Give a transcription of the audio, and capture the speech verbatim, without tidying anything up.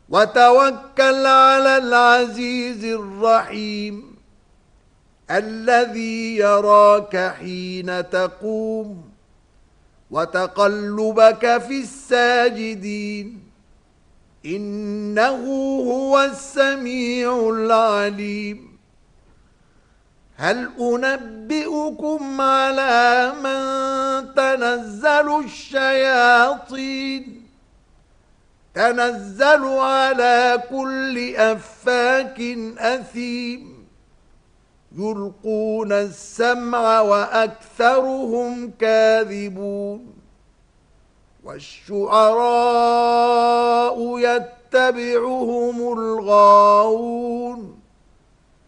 وتوكل على العزيز الرحيم الذي يراك حين تقوم وتقلبك في الساجدين إنه هو السميع العليم. هل أنبئكم على من تنزل الشياطين تنزل على كل أفاك أثيم يلقون السمع وأكثرهم كاذبون والشعراء يتبعهم الغاوون